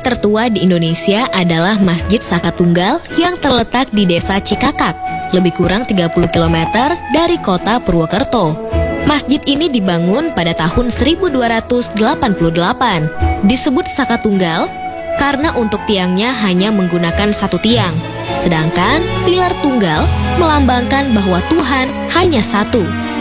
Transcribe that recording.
tertua di Indonesia adalah Masjid Saka Tunggal yang terletak di Desa Cikakak, lebih kurang 30 km dari kota Purwokerto. Masjid ini dibangun pada tahun 1288. Disebut Saka Tunggal karena untuk tiangnya hanya menggunakan satu tiang, sedangkan pilar tunggal melambangkan bahwa Tuhan hanya satu.